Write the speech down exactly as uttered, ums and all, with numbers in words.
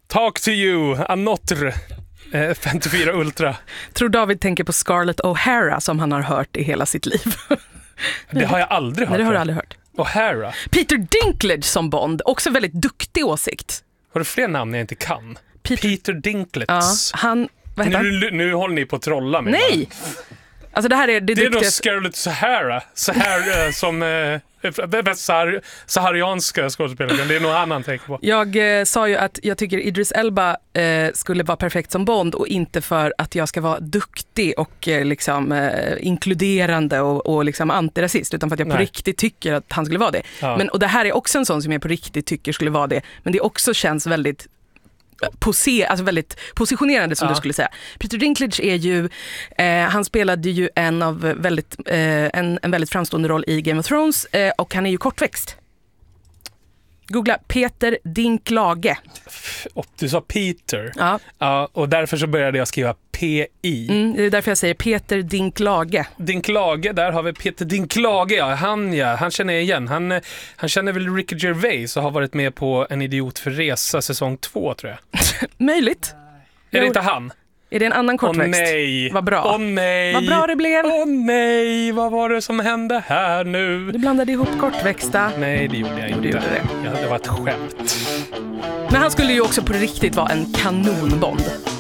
Talk to you, Anotr. Eh, femtiofyra Ultra. Tror David tänker på Scarlett O'Hara som han har hört i hela sitt liv. Det har jag aldrig hört. Nej, det har du aldrig hört. O'Hara. Peter Dinklage som Bond, också väldigt duktig åsikt. Har du fler namn jag inte kan? Peter, Peter Dinklage. Ja, han, vad heter nu, han? nu håller ni på att trolla mig. Nej! Bara. Alltså det här är det, det är nog duktigaste... Scarlett Sahara. Sahara eh, som eh, sahar, saharianska skådespelare. Det är nog annan tänker på. Jag eh, sa ju att jag tycker Idris Elba eh, skulle vara perfekt som Bond och inte för att jag ska vara duktig och eh, liksom eh, inkluderande och, och liksom antirasist, utan för att jag på Nej. riktigt tycker att han skulle vara det. Ja. Men, och det här är också en sån som jag på riktigt tycker skulle vara det, men det också känns väldigt Pose, alltså väldigt positionerande som ja. du skulle säga. Peter Dinklage är ju eh, han spelade ju en av väldigt eh, en, en väldigt framstående roll i Game of Thrones eh, och han är ju kortväxt. Googla Peter Dinklage. Du sa Peter. Ja. Ja, och därför så började jag skriva P I. Mm, det är därför jag säger Peter Dinklage. Dinklage, där har vi Peter Dinklage. Ja, han ja, han känner jag igen. Han han känner väl Ricky Gervais och har varit med på En idiot för resa säsong två tror jag. Möjligt. Är det inte han? Är det en annan kortväxt? Åh nej. Vad bra. Åh nej. Vad bra det blev. Åh nej, vad var det som hände här nu? Du blandade ihop kortväxta. Nej, det gjorde jag inte. Du gjorde det. Ja, det var ett skämt. Men han skulle ju också på riktigt vara en kanonbond.